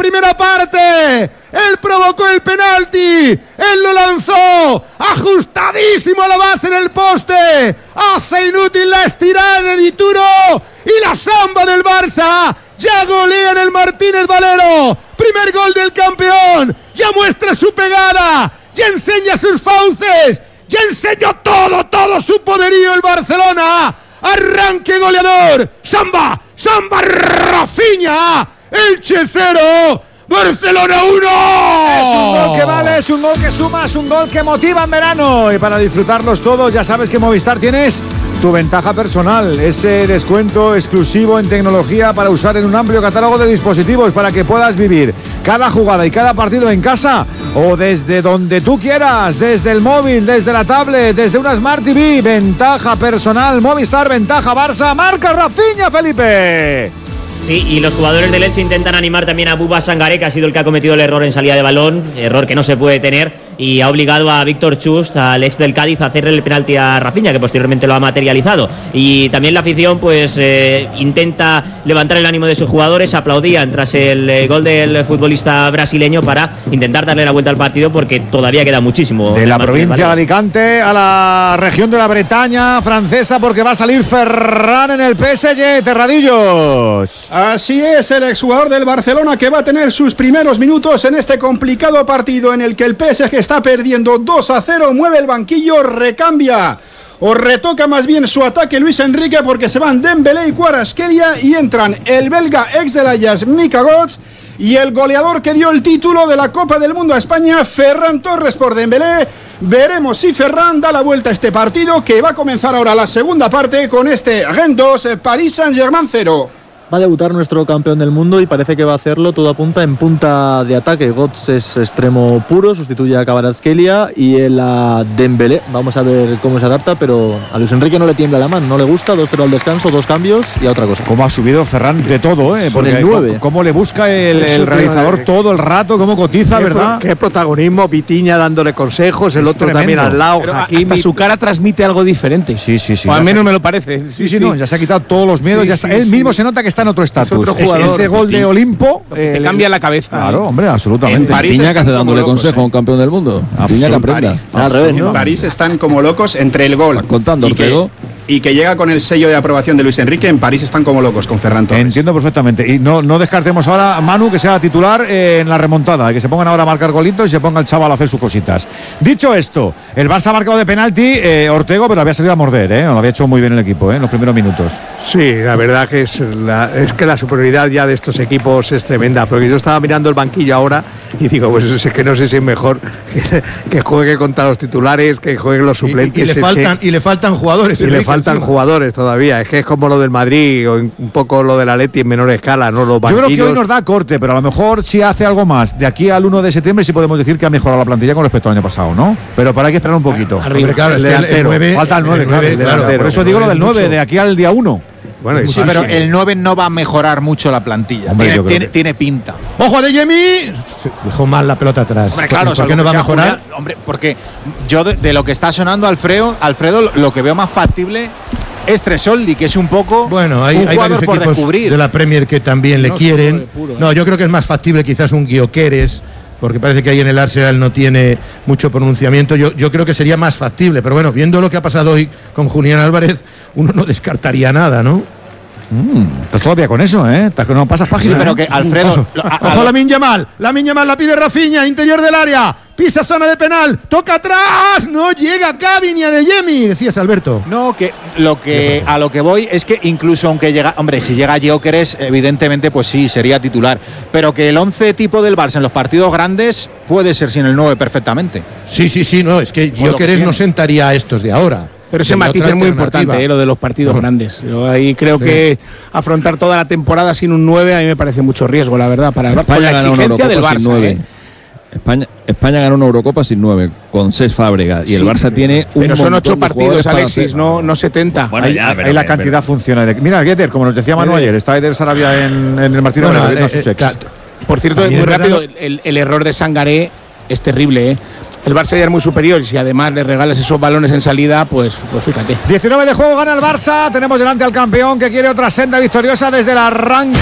primera parte. Él provocó el penalti. Él lo lanzó ajustadísimo a la base en el poste. Hace inútil la estirada de Dituro. Y la samba del Barça ya golea en el Martínez Valero. Primer gol del campeón. Ya muestra su pegada. Ya enseña sus fauces. Ya enseñó todo su poderío el Barcelona. Arranque goleador. Samba Rafinha. Elche 0. Barcelona 1. Es un gol que vale, es un gol que suma, es un gol que motiva en verano. Y para disfrutarlos todos, ya sabes que en Movistar tienes tu ventaja personal, ese descuento exclusivo en tecnología para usar en un amplio catálogo de dispositivos para que puedas vivir cada jugada y cada partido en casa o desde donde tú quieras, desde el móvil, desde la tablet, desde una Smart TV. Ventaja personal, Movistar, ventaja Barça, marca Rafinha, Felipe. Sí, y los jugadores del Elche intentan animar también a Bouba Sangaré, que ha sido el que ha cometido el error en salida de balón, error que no se puede tener, y ha obligado a Víctor Chust, al ex del Cádiz, a hacerle el penalti a Rafinha, que posteriormente lo ha materializado. Y también la afición pues intenta levantar el ánimo de sus jugadores, aplaudían tras el gol del futbolista brasileño para intentar darle la vuelta al partido, porque todavía queda muchísimo. De la provincia de Alicante a la región de la Bretaña francesa, porque va a salir Ferran en el PSG, Terradillos. Así es, el exjugador del Barcelona que va a tener sus primeros minutos en este complicado partido en el que el PSG está perdiendo 2-0, mueve el banquillo, recambia o retoca más bien su ataque Luis Enrique, porque se van Dembélé y Kvaratskhelia y entran el belga ex del Ajax Mika Götze y el goleador que dio el título de la Copa del Mundo a España, Ferran Torres por Dembélé. Veremos si Ferran da la vuelta a este partido, que va a comenzar ahora la segunda parte con este Rennes 2, Paris Saint-Germain 0. Va a debutar nuestro campeón del mundo y parece que va a hacerlo, todo apunta, en punta de ataque. Götze es extremo puro, sustituye a Kvaratskhelia y él a Dembélé. Vamos a ver cómo se adapta, pero a Luis Enrique no le tiembla la mano, no le gusta. 2-0 al descanso, 2 cambios y a otra cosa. Cómo ha subido Ferran de todo, Por el 9. Cómo le busca el realizador todo el rato, cómo cotiza, ¿verdad? Qué protagonismo, Vitinha dándole consejos, el otro tremendo. También al lado, Hakimi. Hasta su cara transmite algo diferente. Sí. O al menos me lo parece. Sí, no, ya se ha quitado todos los miedos. Él mismo se nota que está en otro estatus. Ese gol de Olimpo te cambia la cabeza. Claro, hombre, absolutamente. Vitinha, que hace dándole consejo a un campeón del mundo. Vitinha, que aprenda. Al revés, ¿no? En París están como locos entre el gol contando, y que llega con el sello de aprobación de Luis Enrique. En París están como locos con Ferran Torres. Entiendo perfectamente. Y no descartemos ahora, Manu, que sea titular en la remontada, que se pongan ahora a marcar golitos y se ponga el chaval a hacer sus cositas. Dicho esto, el Barça ha marcado de penalti Ortego, pero había salido a morder, lo había hecho muy bien el equipo, en los primeros minutos. Sí, la verdad que es que la superioridad ya de estos equipos es tremenda, porque yo estaba mirando el banquillo ahora y digo, pues es que no sé si es mejor que juegue contra los titulares, que jueguen los suplentes. Y le faltan jugadores. Faltan jugadores todavía, es que es como lo del Madrid o un poco lo del Atleti en menor escala, ¿no? Los banquillos. Yo creo que hoy nos da corte, pero a lo mejor si hace algo más de aquí al 1 de septiembre sí podemos decir que ha mejorado la plantilla con respecto al año pasado, ¿no? Pero para hay que esperar un poquito. Arriba, claro, el delantero. Falta el 9, claro. Por eso digo lo del 9, de aquí al día 1. Bueno, sí, pero el 9 no va a mejorar mucho la plantilla. Hombre, tiene pinta. ¡Ojo de Yemi! Dejó mal la pelota atrás. Hombre, claro, ¿Por qué no va a mejorar? Julián, hombre, porque yo de lo que está sonando Alfredo, lo que veo más factible es Tresoldi, que es un poco hay jugador por descubrir. De la Premier que también le quieren. No, yo creo que es más factible quizás un Gyökeres, porque parece que ahí en el Arsenal no tiene mucho pronunciamiento. Yo creo que sería más factible, pero bueno, viendo lo que ha pasado hoy con Julián Álvarez, uno no descartaría nada, ¿no? Estás todavía con eso, no pasas página. Sí, pero que Alfredo. Ojo, Lamine Yamal la pide Rafinha, interior del área, pisa zona de penal, toca atrás, no llega Gavi ni a De Yemi, decías, Alberto. No, que a lo que voy es que incluso aunque llega, hombre, si llega Gyökeres, evidentemente pues sí, sería titular, pero que el 11 tipo del Barça en los partidos grandes puede ser sin el 9 perfectamente. Sí, no, es que Gyökeres no sentaría a estos de ahora. Pero ese matiz es muy importante, lo de los partidos grandes. Yo ahí creo que afrontar toda la temporada sin un 9 a mí me parece mucho riesgo, la verdad, para la exigencia del Barça. España ganó una Eurocopa sin 9, con 6 Fábregas, y el Barça tiene un pero son 8 partidos, Alexis, hacer... no 70. Bueno, ahí la cantidad funciona. Mira, Gueder, como nos decía Manu ayer, está Eder Sarabia en el Martínez Valero, sus ex. Por cierto, muy rápido, el error de Sangaré es terrible, El Barça ya es muy superior y si además le regalas esos balones en salida, pues fíjate. 19 de juego, gana el Barça. Tenemos delante al campeón que quiere otra senda victoriosa desde el arranque